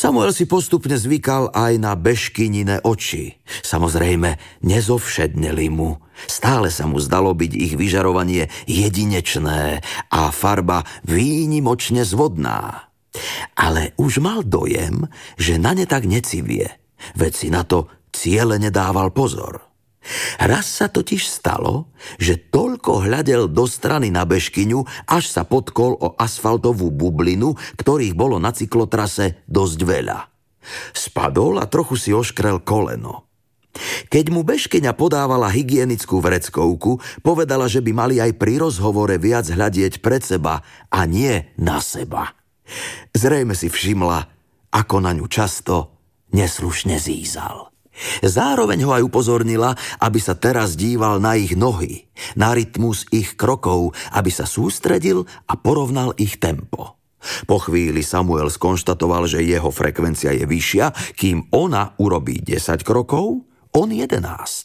Samuel si postupne zvykal aj na bežkynine oči. Samozrejme, nezovšedneli mu. Stále sa mu zdalo byť ich vyžarovanie jedinečné a farba výnimočne zvodná. Ale už mal dojem, že na ne tak necivie, veď si na to cielene dával pozor. Raz sa totiž stalo, že toľko hľadel do strany na bežkyňu, až sa potkol o asfaltovú bublinu, ktorých bolo na cyklotrase dosť veľa. Spadol a trochu si oškrel koleno. Keď mu bežkyňa podávala hygienickú vreckovku, povedala, že by mali aj pri rozhovore viac hľadieť pred seba a nie na seba. Zrejme si všimla, ako na ňu často neslušne zízal. Zároveň ho aj upozornila, aby sa teraz díval na ich nohy, na rytmus ich krokov, aby sa sústredil a porovnal ich tempo. Po chvíli Samuel skonštatoval, že jeho frekvencia je vyššia, kým ona urobí 10 krokov, on 11.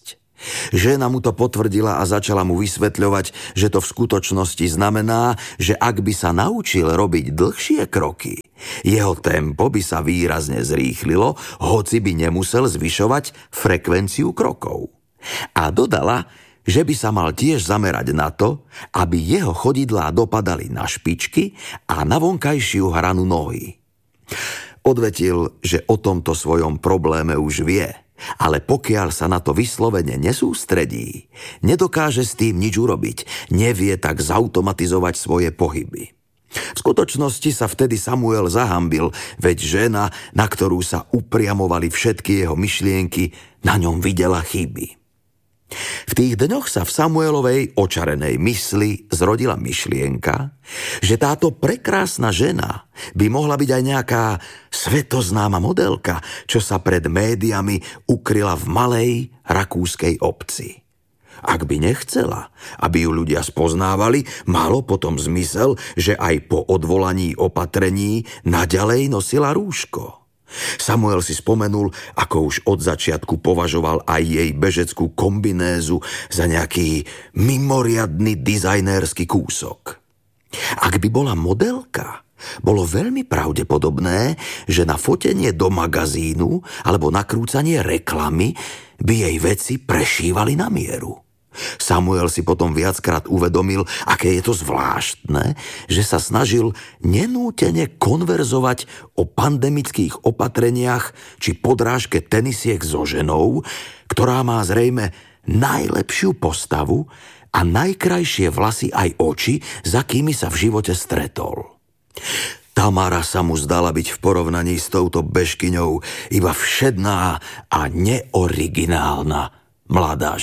Žena mu to potvrdila a začala mu vysvetľovať, že to v skutočnosti znamená, že ak by sa naučil robiť dlhšie kroky, jeho tempo by sa výrazne zrýchlilo, hoci by nemusel zvyšovať frekvenciu krokov. A dodala, že by sa mal tiež zamerať na to, aby jeho chodidlá dopadali na špičky a na vonkajšiu hranu nohy. Odvetil, že o tomto svojom probléme už vie, ale pokiaľ sa na to vyslovene nesústredí, nedokáže s tým nič urobiť, nevie tak zautomatizovať svoje pohyby. V skutočnosti sa vtedy Samuel zahambil, veď žena, na ktorú sa upriamovali všetky jeho myšlienky, na ňom videla chyby. V tých dňoch sa v Samuelovej očarenej mysli zrodila myšlienka, že táto prekrásna žena by mohla byť aj nejaká svetoznáma modelka, čo sa pred médiami ukryla v malej rakúskej obci. Ak by nechcela, aby ju ľudia spoznávali, malo potom zmysel, že aj po odvolaní opatrení naďalej nosila rúško. Samuel si spomenul, ako už od začiatku považoval aj jej bežeckú kombinézu za nejaký mimoriadny dizajnérsky kúsok. Ak by bola modelka, bolo veľmi pravdepodobné, že na fotenie do magazínu alebo nakrúcanie reklamy by jej veci prešívali na mieru. Samuel si potom viackrát uvedomil, aké je to zvláštne, že sa snažil nenútene konverzovať o pandemických opatreniach či podrážke tenisiek so ženou, ktorá má zrejme najlepšiu postavu a najkrajšie vlasy aj oči, za kými sa v živote stretol. Tamara sa mu zdala byť v porovnaní s touto bežkyňou iba všedná a neoriginálna mladá